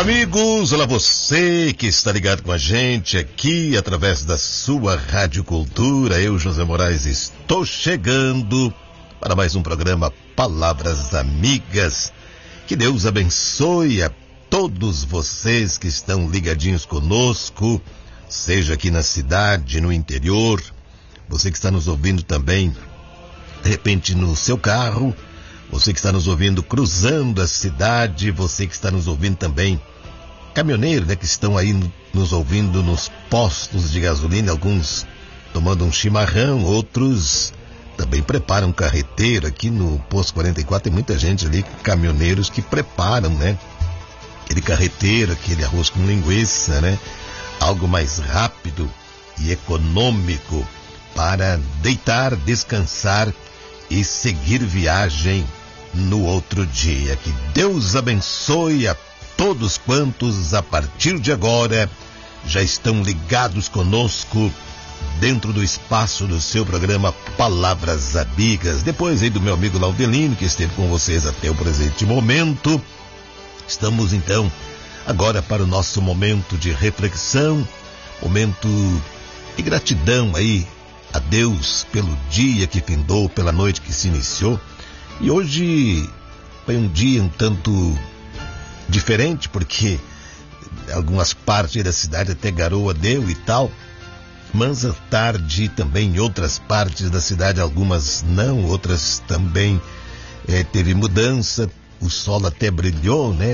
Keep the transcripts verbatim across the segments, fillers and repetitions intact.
Olá, amigos, olá você que está ligado com a gente aqui através da sua Rádio Cultura. Eu, José Moraes, estou chegando para mais um programa Palavras Amigas. Que Deus abençoe a todos vocês que estão ligadinhos conosco, seja aqui na cidade, no interior, você que está nos ouvindo também, de repente no seu carro, você que está nos ouvindo cruzando a cidade, você que está nos ouvindo também, caminhoneiros, né, que estão aí nos ouvindo nos postos de gasolina, alguns tomando um chimarrão, outros também preparam carreteiro. Aqui no posto quarenta e quatro tem muita gente ali, caminhoneiros que preparam, né, aquele carreteiro, aquele arroz com linguiça, né, algo mais rápido e econômico para deitar, descansar e seguir viagem no outro dia. Que Deus abençoe a todos quantos a partir de agora já estão ligados conosco dentro do espaço do seu programa Palavras Amigas. Depois aí do meu amigo Laudelino, que esteve com vocês até o presente momento, estamos então agora para o nosso momento de reflexão, momento de gratidão aí a Deus pelo dia que findou, pela noite que se iniciou. E hoje foi um dia um tanto diferente, porque algumas partes da cidade até garoa deu e tal, mas à tarde também em outras partes da cidade, algumas não, outras também é, teve mudança, o sol até brilhou, né?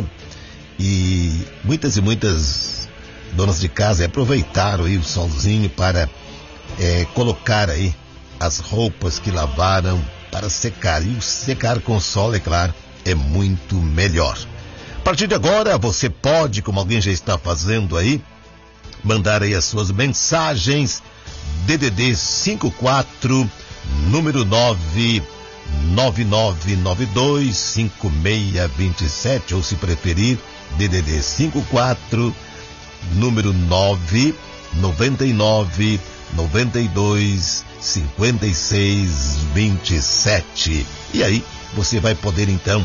E muitas e muitas donas de casa aproveitaram aí o solzinho para é, colocar aí as roupas que lavaram para secar. E o secar com sol, é claro, é muito melhor. A partir de agora, você pode, como alguém já está fazendo aí, mandar aí as suas mensagens. D D D cinquenta e quatro, número nove nove nove nove dois cinco seis dois sete, ou se preferir, D D D cinquenta e quatro, número nove nove nove nove dois cinquenta e seis vinte e sete. E aí você vai poder então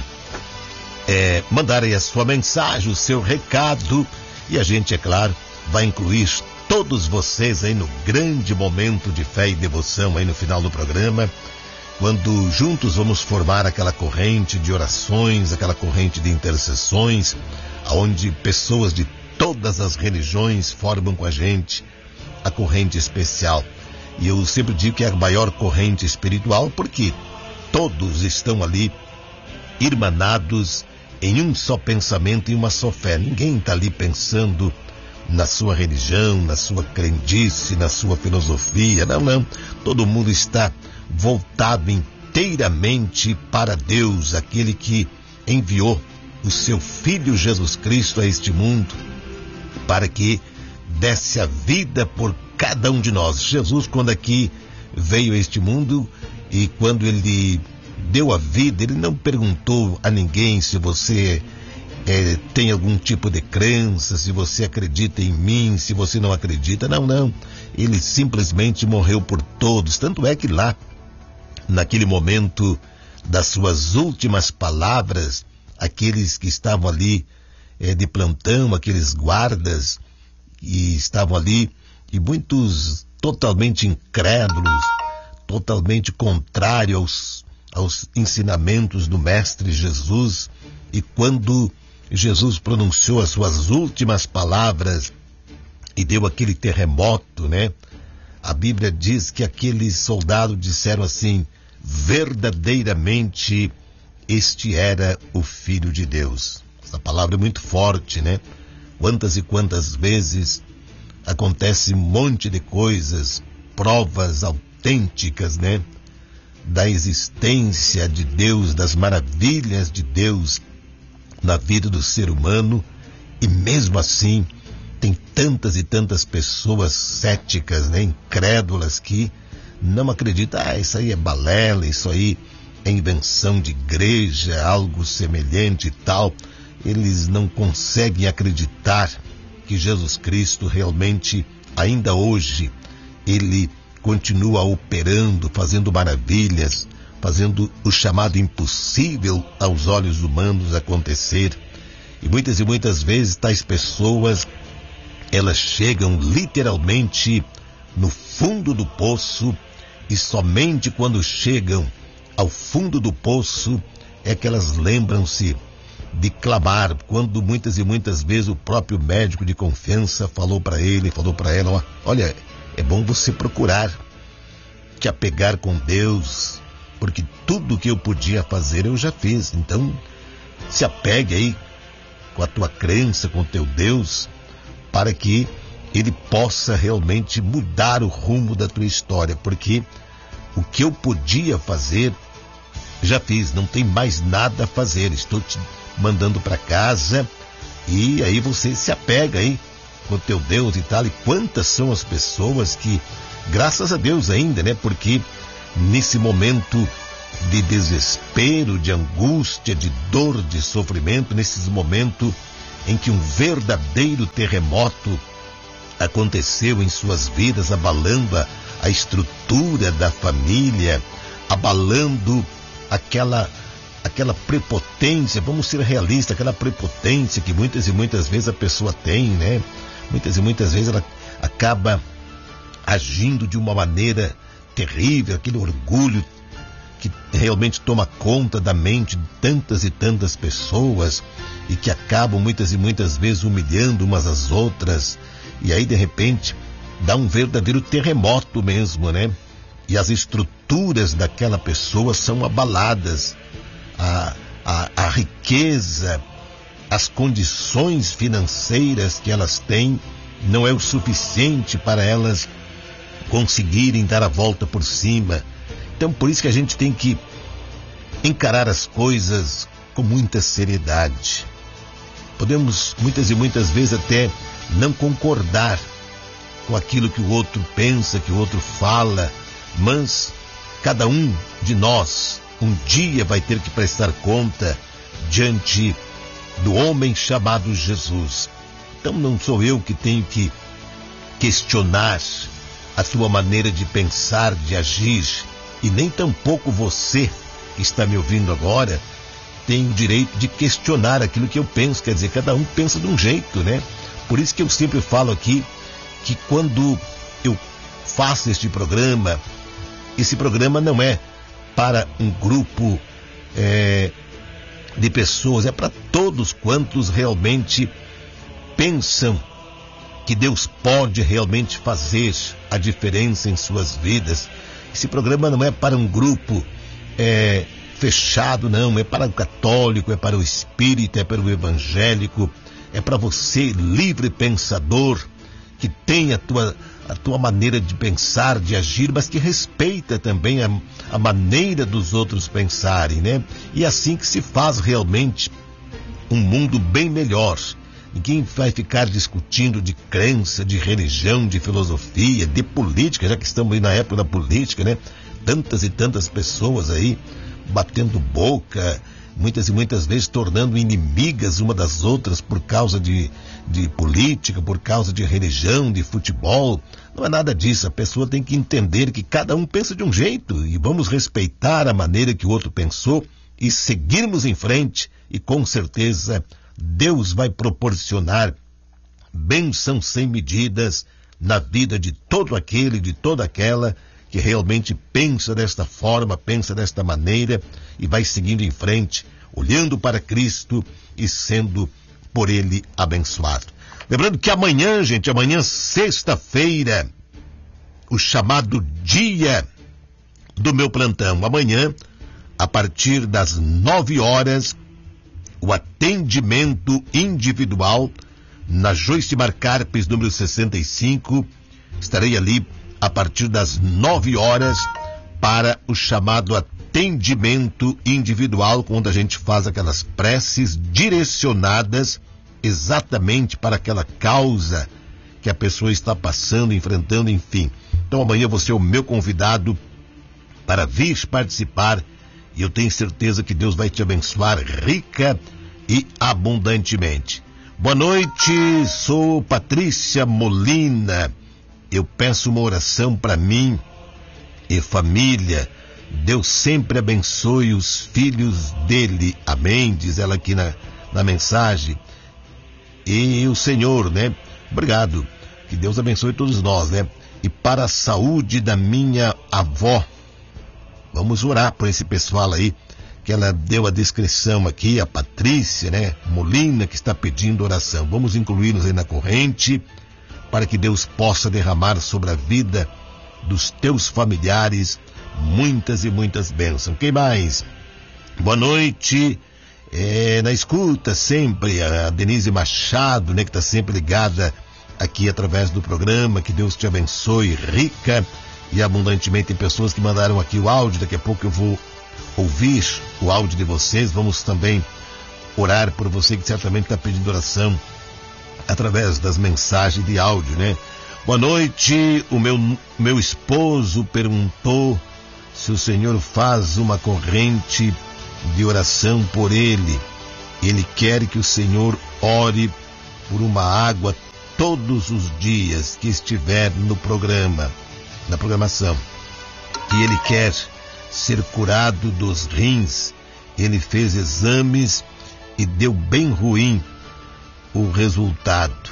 é, mandar aí a sua mensagem, o seu recado, e a gente, é claro, vai incluir todos vocês aí no grande momento de fé e devoção aí no final do programa, quando juntos vamos formar aquela corrente de orações, aquela corrente de intercessões, onde pessoas de todas as religiões formam com a gente a corrente especial. E eu sempre digo que é a maior corrente espiritual, porque todos estão ali irmanados em um só pensamento e uma só fé. Ninguém está ali pensando na sua religião, na sua crendice, na sua filosofia. Não, não. Todo mundo está voltado inteiramente para Deus, aquele que enviou o seu Filho Jesus Cristo a este mundo para que desse a vida por cada um de nós. Jesus, quando aqui veio a este mundo e quando ele deu a vida, ele não perguntou a ninguém se você é, tem algum tipo de crença, se você acredita em mim, se você não acredita. Não, não. Ele simplesmente morreu por todos. Tanto é que lá, naquele momento das suas últimas palavras, aqueles que estavam ali é, de plantão, aqueles guardas, e estavam ali, e muitos totalmente incrédulos, totalmente contrários aos, aos ensinamentos do Mestre Jesus. E quando Jesus pronunciou as suas últimas palavras e deu aquele terremoto, né? A Bíblia diz que aqueles soldados disseram assim: verdadeiramente este era o Filho de Deus. Essa palavra é muito forte, né? Quantas e quantas vezes acontece um monte de coisas, provas autênticas, né? Da existência de Deus, das maravilhas de Deus na vida do ser humano, e mesmo assim tem tantas e tantas pessoas céticas, né? Incrédulas, que não acreditam. Ah, isso aí é balela, isso aí é invenção de igreja, algo semelhante e tal. Eles não conseguem acreditar que Jesus Cristo realmente, ainda hoje, ele continua operando, fazendo maravilhas, fazendo o chamado impossível aos olhos humanos acontecer. E muitas e muitas vezes tais pessoas, elas chegam literalmente no fundo do poço, e somente quando chegam ao fundo do poço é que elas lembram-se de clamar, quando muitas e muitas vezes o próprio médico de confiança falou para ele, falou para ela, olha, é bom você procurar te apegar com Deus, porque tudo que eu podia fazer eu já fiz, então se apegue aí com a tua crença, com o teu Deus, para que ele possa realmente mudar o rumo da tua história, porque o que eu podia fazer já fiz, não tem mais nada a fazer, estou te mandando para casa, e aí você se apega aí com o teu Deus e tal. E quantas são as pessoas que, graças a Deus ainda, né, porque nesse momento de desespero, de angústia, de dor, de sofrimento, nesses momentos em que um verdadeiro terremoto aconteceu em suas vidas, abalando a, a estrutura da família, abalando aquela aquela prepotência, vamos ser realistas, aquela prepotência que muitas e muitas vezes a pessoa tem, né? Muitas e muitas vezes ela acaba agindo de uma maneira terrível, aquele orgulho que realmente toma conta da mente de tantas e tantas pessoas e que acabam muitas e muitas vezes humilhando umas às outras, e aí de repente dá um verdadeiro terremoto mesmo, né? E as estruturas daquela pessoa são abaladas, a, a, a riqueza, as condições financeiras que elas têm não é o suficiente para elas conseguirem dar a volta por cima. Então por isso que a gente tem que encarar as coisas com muita seriedade. Podemos muitas e muitas vezes até não concordar com aquilo que o outro pensa, que o outro fala, mas cada um de nós um dia vai ter que prestar conta diante do homem chamado Jesus. Então não sou eu que tenho que questionar a sua maneira de pensar, de agir, e nem tampouco você que está me ouvindo agora tem o direito de questionar aquilo que eu penso. Quer dizer, cada um pensa de um jeito, né? Por isso que eu sempre falo aqui que quando eu faço este programa, esse programa não é para um grupo é, de pessoas, é para todos quantos realmente pensam que Deus pode realmente fazer a diferença em suas vidas. Esse programa não é para um grupo é, fechado, não, é para o católico, é para o espírita, é para o evangélico, é para você, livre pensador, que tem a tua, a tua maneira de pensar, de agir, mas que respeita também a, a maneira dos outros pensarem, né? E é assim que se faz realmente um mundo bem melhor. Ninguém vai ficar discutindo de crença, de religião, de filosofia, de política, já que estamos aí na época da política, né? Tantas e tantas pessoas aí batendo boca, muitas e muitas vezes tornando inimigas uma das outras por causa de, de política, por causa de religião, de futebol. Não é nada disso. A pessoa tem que entender que cada um pensa de um jeito e vamos respeitar a maneira que o outro pensou e seguirmos em frente, e com certeza Deus vai proporcionar bênçãos sem medidas na vida de todo aquele, de toda aquela que realmente pensa desta forma, pensa desta maneira e vai seguindo em frente, olhando para Cristo e sendo por Ele abençoado. Lembrando que amanhã, gente, amanhã, sexta-feira, o chamado dia do meu plantão. Amanhã, a partir das nove horas, o atendimento individual na Joicimar Carpes, número sessenta e cinco. Estarei ali a partir das nove horas para o chamado atendimento individual, quando a gente faz aquelas preces direcionadas exatamente para aquela causa que a pessoa está passando, enfrentando, enfim. Então amanhã você é o meu convidado para vir participar, e eu tenho certeza que Deus vai te abençoar rica e abundantemente. Boa noite, sou Patrícia Molina. Eu peço uma oração para mim e família. Deus sempre abençoe os filhos dele. Amém, diz ela aqui na, na mensagem. E o Senhor, né? Obrigado. Que Deus abençoe todos nós, né? E para a saúde da minha avó. Vamos orar por esse pessoal aí, que ela deu a descrição aqui, a Patrícia, né? Molina, que está pedindo oração. Vamos incluí-los aí na corrente, para que Deus possa derramar sobre a vida dos teus familiares muitas e muitas bênçãos. Quem mais? Boa noite. É, na escuta sempre, a Denise Machado, né? Que está sempre ligada aqui através do programa. Que Deus te abençoe rica e abundantemente. Tem pessoas que mandaram aqui o áudio, daqui a pouco eu vou ouvir o áudio de vocês. Vamos também orar por você que certamente está pedindo oração através das mensagens de áudio, né? Boa noite, o meu, meu esposo perguntou se o Senhor faz uma corrente de oração por ele. Ele quer que o Senhor ore por uma água todos os dias que estiver no programa, na programação. E ele quer ser curado dos rins. Ele fez exames e deu bem ruim o resultado.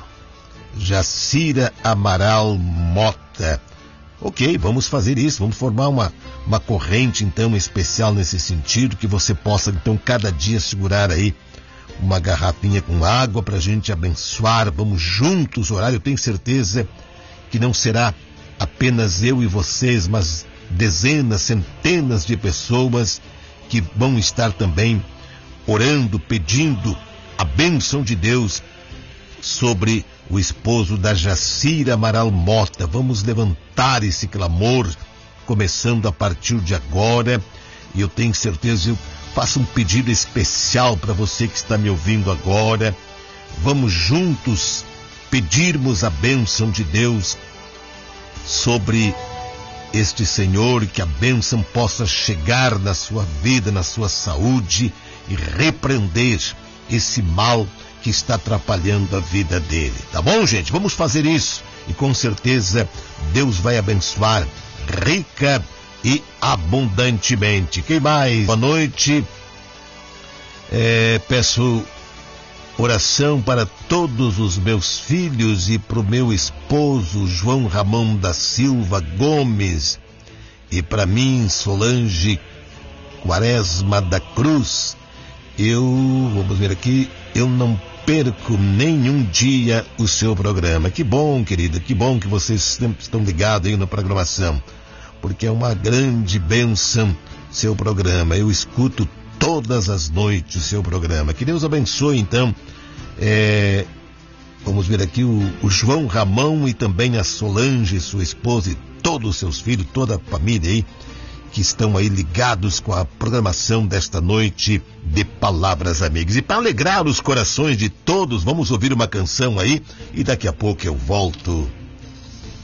Jacira Amaral Mota. Ok, vamos fazer isso, vamos formar uma, uma corrente então especial nesse sentido, que você possa então cada dia segurar aí uma garrafinha com água para a gente abençoar. Vamos juntos orar. Eu tenho certeza que não será apenas eu e vocês, mas dezenas, centenas de pessoas que vão estar também orando, pedindo a bênção de Deus sobre o esposo da Jacira Amaral Mota. Vamos levantar esse clamor, começando a partir de agora. E eu tenho certeza, eu faço um pedido especial para você que está me ouvindo agora. Vamos juntos pedirmos a bênção de Deus sobre este Senhor, que a bênção possa chegar na sua vida, na sua saúde, e repreender esse mal que está atrapalhando a vida dele. Tá bom, gente? Vamos fazer isso e com certeza Deus vai abençoar rica e abundantemente. Quem mais? Boa noite. É, peço oração para todos os meus filhos e para o meu esposo João Ramon da Silva Gomes, e para mim Solange Quaresma da Cruz. Eu, vamos ver aqui, eu não perco nenhum dia o seu programa. Que bom, querida, que bom que vocês sempre estão ligados aí na programação, porque é uma grande bênção seu programa. Eu escuto todas as noites o seu programa. Que Deus abençoe, então, é, vamos ver aqui o, o João Ramão e também a Solange, sua esposa, e todos os seus filhos, toda a família aí, que estão aí ligados com a programação desta noite de Palavras Amigas. E para alegrar os corações de todos, vamos ouvir uma canção aí e daqui a pouco eu volto.